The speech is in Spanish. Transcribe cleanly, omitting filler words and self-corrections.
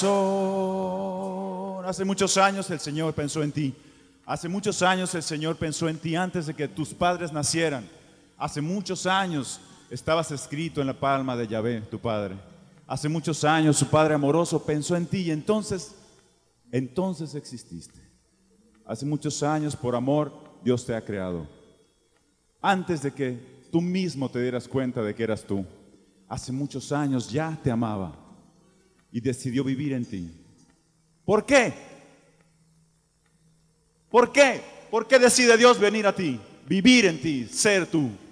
Hace muchos años el Señor pensó en ti. Hace muchos años el Señor pensó en ti antes de que tus padres nacieran. Hace muchos años estabas escrito en la palma de Yahvé, tu Padre. Hace muchos años su Padre amoroso pensó en ti y entonces exististe. Hace muchos años, por amor, Dios te ha creado. Antes de que tú mismo te dieras cuenta de que eras tú. Hace muchos años ya te amaba y decidió vivir en ti. ¿Por qué? ¿Por qué? ¿Por qué decide Dios venir a ti, vivir en ti, ser tú?